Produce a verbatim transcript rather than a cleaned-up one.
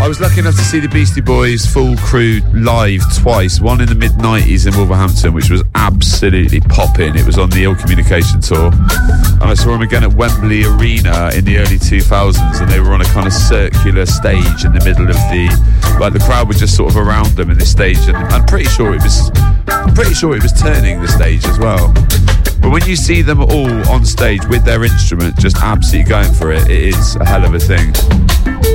I was lucky enough to see the Beastie Boys full crew live twice. One in the mid nineties in Wolverhampton, which was absolutely popping. It was on the Ill Communication tour. And I saw them again at Wembley Arena in the early two thousands, and they were on a kind of circular stage in the middle of the... Like, the crowd were just sort of around them in this stage, and I'm pretty sure it was... I'm pretty sure it was turning the stage as well. But when you see them all on stage with their instrument just absolutely going for it, it is a hell of a thing.